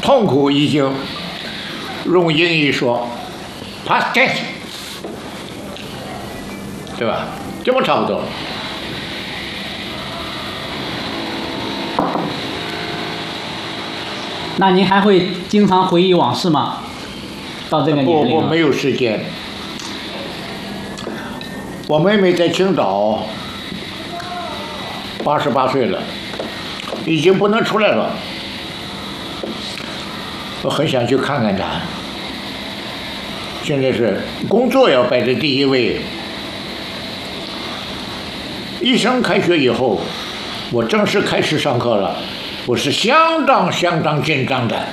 痛苦已经用英语说 past tense， 对吧？这么差不多。 那您还会经常回忆往事吗？到这个年龄了。 我没有时间。我妹妹在青岛，88岁了，已经不能出来了。我很想去看看她。现在是工作要摆在第一位。医生开学以后，我正式开始上课了，我是相当紧张的。